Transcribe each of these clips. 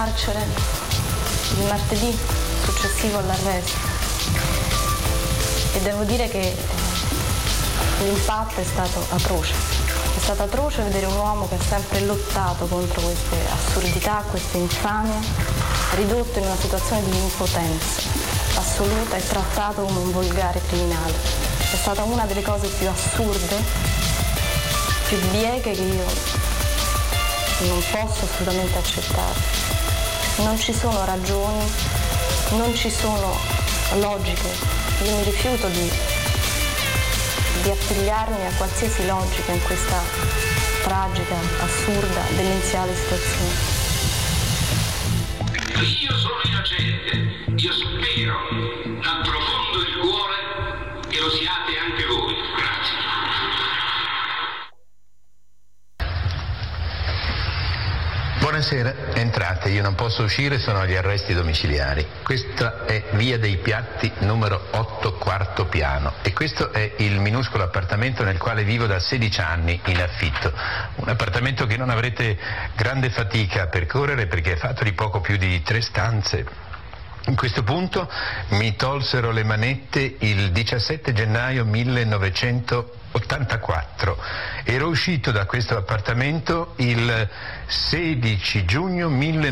carcere il martedì successivo all'arresto e devo dire che l'impatto è stato atroce. È stato atroce vedere un uomo che ha sempre lottato contro queste assurdità, queste infamie, ridotto in una situazione di impotenza assoluta e trattato come un volgare criminale. È stata una delle cose più assurde, più bieche che io non posso assolutamente accettare. Non ci sono ragioni, non ci sono logiche. Io mi rifiuto di appigliarmi a qualsiasi logica in questa tragica, assurda, demenziale situazione. Io sono innocente, io spero dal profondo del cuore che lo siate anche voi. Grazie. Buonasera, entrate, io non posso uscire, sono agli arresti domiciliari. Questa è Via dei Piatti numero 8, quarto piano, e questo è il minuscolo appartamento nel quale vivo da 16 anni in affitto. Un appartamento che non avrete grande fatica a percorrere perché è fatto di poco più di 3 stanze. In questo punto mi tolsero le manette il 17 gennaio 1984. Ero uscito da questo appartamento il 16 giugno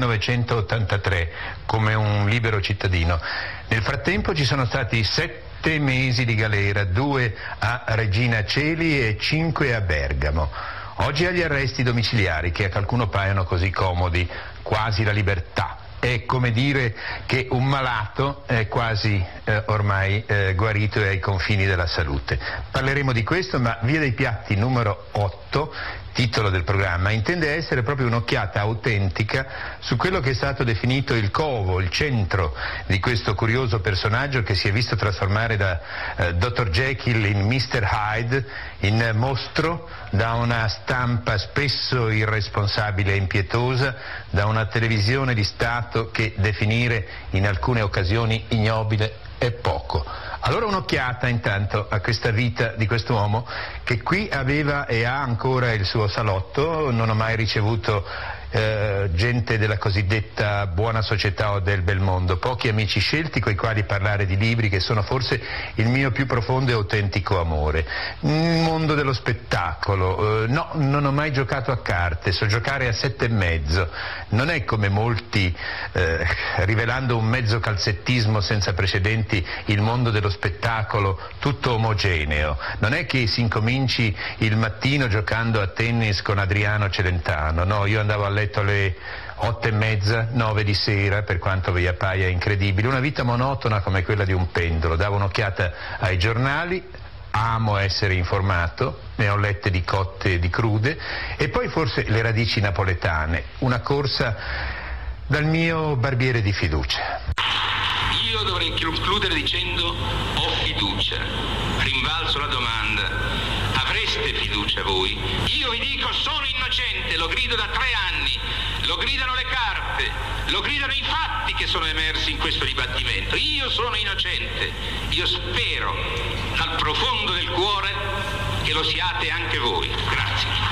1983 come un libero cittadino. Nel frattempo ci sono stati 7 mesi di galera, 2 a Regina Coeli e 5 a Bergamo. Oggi agli arresti domiciliari, che a qualcuno paiono così comodi, quasi la libertà. È come dire che un malato è quasi ormai guarito e ai confini della salute. Parleremo di questo, ma Via dei Piatti numero 8, titolo del programma, intende essere proprio un'occhiata autentica su quello che è stato definito il covo, il centro di questo curioso personaggio che si è visto trasformare da Dr. Jekyll in Mr. Hyde, in mostro, da una stampa spesso irresponsabile e impietosa, da una televisione di Stato che definire in alcune occasioni ignobile è poco. Allora un'occhiata intanto a questa vita di quest'uomo che qui aveva e ha ancora il suo salotto. Non ho mai ricevuto gente della cosiddetta buona società o del bel mondo, pochi amici scelti coi quali parlare di libri che sono forse il mio più profondo e autentico amore. Mondo dello spettacolo, no, non ho mai giocato a carte, so giocare a 7,5. Non è come molti, rivelando un mezzo calzettismo senza precedenti, il mondo dello spettacolo tutto omogeneo. Non è che si incominci il mattino giocando a tennis con Adriano Celentano, no, io andavo a letto alle 8:30, 9 di sera, per quanto vi appaia incredibile, una vita monotona come quella di un pendolo. Davo un'occhiata ai giornali, amo essere informato, ne ho lette di cotte e di crude, e poi forse le radici napoletane, una corsa dal mio barbiere di fiducia. Io dovrei concludere dicendo ho fiducia. Rinvalso la domanda: avreste fiducia voi? Io vi dico sono innocente, lo grido da 3 anni, lo gridano le carte, lo gridano i fatti che sono emersi in questo dibattimento. Io sono innocente, io spero dal profondo del cuore che lo siate anche voi. Grazie.